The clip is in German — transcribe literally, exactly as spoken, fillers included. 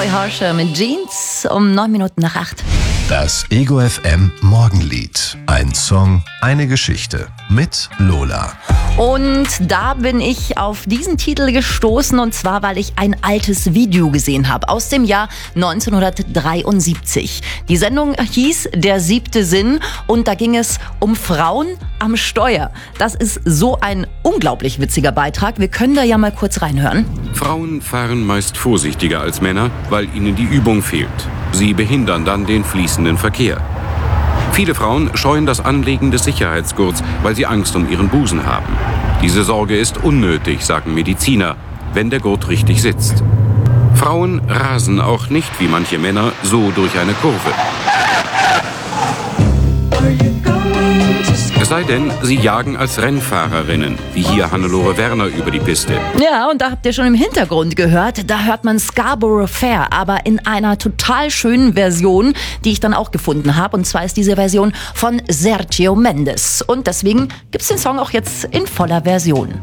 Roy Harsher mit Jeans um neun Minuten nach acht. Das Ego F M Morgenlied. Ein Song, eine Geschichte mit Lola. Und da bin ich auf diesen Titel gestoßen, und zwar, weil ich ein altes Video gesehen habe aus dem Jahr neunzehnhundertdreiundsiebzig. Die Sendung hieß Der siebte Sinn und da ging es um Frauen am Steuer. Das ist so ein unglaublich witziger Beitrag. Wir können da ja mal kurz reinhören. Frauen fahren meist vorsichtiger als Männer, weil ihnen die Übung fehlt. Sie behindern dann den fließenden Verkehr. Viele Frauen scheuen das Anlegen des Sicherheitsgurts, weil sie Angst um ihren Busen haben. Diese Sorge ist unnötig, sagen Mediziner, wenn der Gurt richtig sitzt. Frauen rasen auch nicht wie manche Männer so durch eine Kurve. Es sei denn, sie jagen als Rennfahrerinnen, wie hier Hannelore Werner über die Piste. Ja, und da habt ihr schon im Hintergrund gehört, da hört man Scarborough Fair, aber in einer total schönen Version, die ich dann auch gefunden habe. Und zwar ist diese Version von Sergio Mendes. Und deswegen gibt's den Song auch jetzt in voller Version.